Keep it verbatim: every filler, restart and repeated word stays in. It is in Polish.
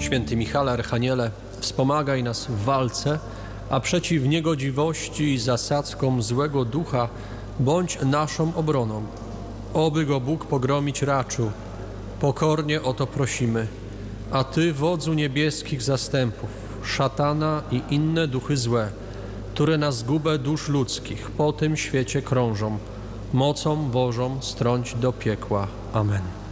Święty Michale, Archaniele, wspomagaj nas w walce, a przeciw niegodziwości i zasadzkom złego ducha bądź naszą obroną. Oby go Bóg pogromić raczył. Pokornie o to prosimy. A Ty, wodzu niebieskich zastępów, szatana i inne duchy złe, które na zgubę dusz ludzkich po tym świecie krążą, mocą Bożą strąć do piekła. Amen.